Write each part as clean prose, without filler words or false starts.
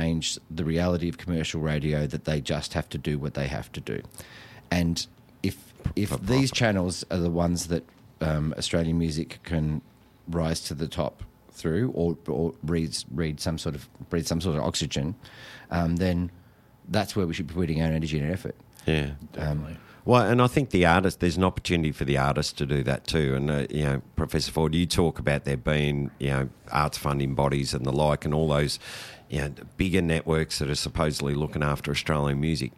change the reality of commercial radio that they just have to do what they have to do. And if these channels are the ones that Australian music can rise to the top through, or breathe some sort of oxygen, then that's where we should be putting our energy and effort. Yeah, definitely. Well, and I think there's an opportunity for the artists to do that too. And, Professor Ford, you talk about there being, arts funding bodies and the like, and all those, bigger networks that are supposedly looking after Australian music,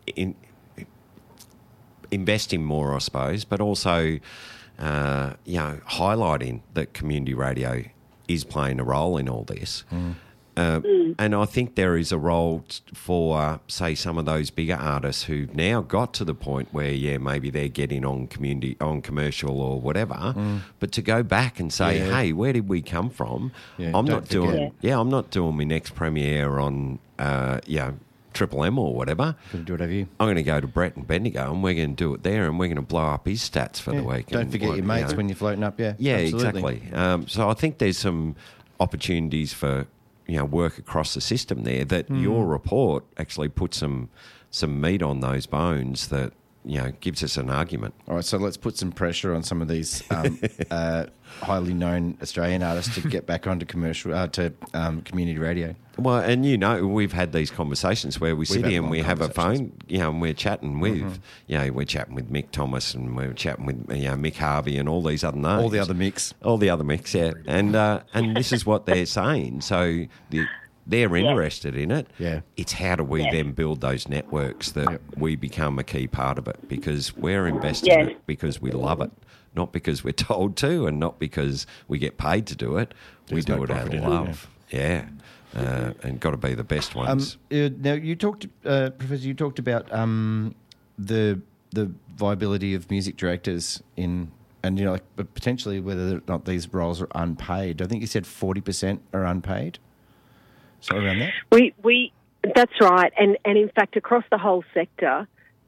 investing more, I suppose, but also, highlighting that community radio is playing a role in all this. And I think there is a role for, say, some of those bigger artists who've now got to the point where, maybe they're getting on commercial or whatever, but to go back and say, hey, where did we come from? I'm not doing my next premiere on, Triple M or whatever. Do whatever you. I'm going to go to Brett and Bendigo, and we're going to do it there, and we're going to blow up his stats for the week. Don't forget your mates when you're floating up. Yeah, absolutely. Exactly. So I think there's some opportunities for work across the system there that your report actually puts some meat on those bones that gives us an argument. All right, so let's put some pressure on some of these highly known Australian artists to get back onto community radio. Well, and we've had these conversations where we sit here and we have a phone, and we're chatting with, we're chatting with Mick Thomas, and we're chatting with Mick Harvey and all these other names, all the other Micks, yeah, and this is what they're saying. So they're interested in it. Yeah. It's how do we then build those networks that we become a key part of it, because we're invested in it because we love it, not because we're told to, and not because we get paid to do it. We do it out of love. And got to be the best ones. Now, you talked, Professor, you talked about the viability of music directors potentially whether or not these roles are unpaid. I think you said 40% are unpaid. So around that? We that's right, and in fact across the whole sector,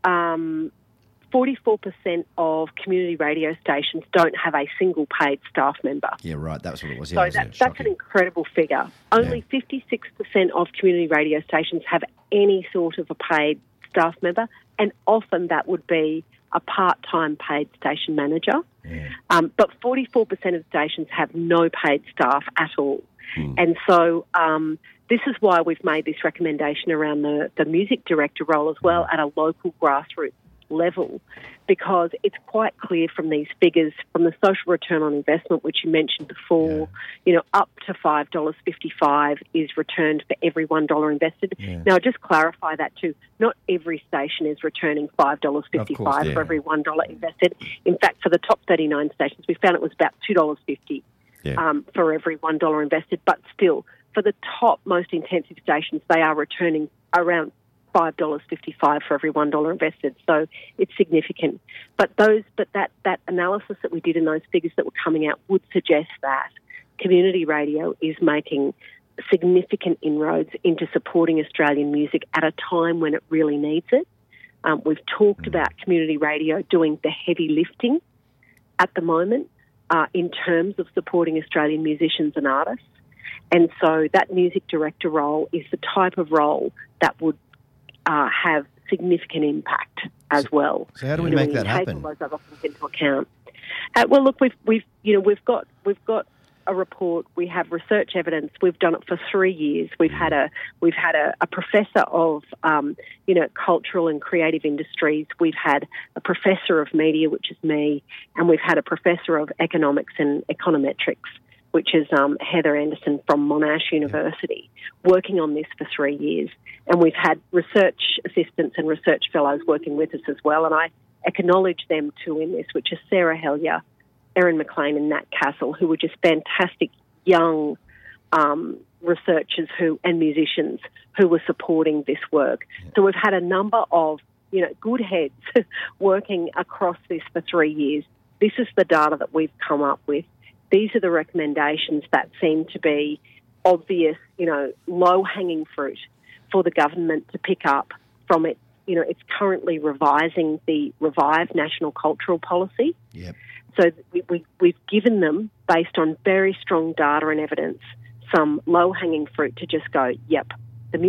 44% of community radio stations don't have a single paid staff member. Yeah, right. That's what it was. So that's an incredible figure. Only 56% of community radio stations have any sort of a paid staff member, and often that would be a part-time paid station manager. Yeah. But 44% of stations have no paid staff at all. And so this is why we've made this recommendation around the music director role as well at a local grassroots level, because it's quite clear from these figures, from the social return on investment, which you mentioned before, up to $5.55 is returned for every $1 invested. Yeah. Now, just clarify that too. Not every station is returning $5.55 for every $1 invested. In fact, for the top 39 stations, we found it was about $2.50 for every $1 invested. That still, for the top most intensive stations, they are returning around $5.55 for every $1 invested. So it's significant. But that analysis that we did in those figures that were coming out would suggest that community radio is making significant inroads into supporting Australian music at a time when it really needs it. We've talked about community radio doing the heavy lifting at the moment in terms of supporting Australian musicians and artists. And so that music director role is the type of role that would have significant impact as well. So how do we make that happen? Take all those other things into account. Well, look, we've got a report. We have research evidence. We've done it for 3 years. We've had a professor of cultural and creative industries. We've had a professor of media, which is me, and we've had a professor of economics and econometrics, which is Heather Anderson from Monash University, working on this for 3 years. And we've had research assistants and research fellows working with us as well. And I acknowledge them too in this, which is Sarah Hellier, Erin McLean and Nat Castle, who were just fantastic young researchers and musicians who were supporting this work. Yeah. So we've had a number of good heads working across this for 3 years. This is the data that we've come up with. These are the recommendations that seem to be obvious, low-hanging fruit for the government to pick up from it. It's currently revising the revised National Cultural Policy. Yep. So we've given them, based on very strong data and evidence, some low-hanging fruit to just go, yep,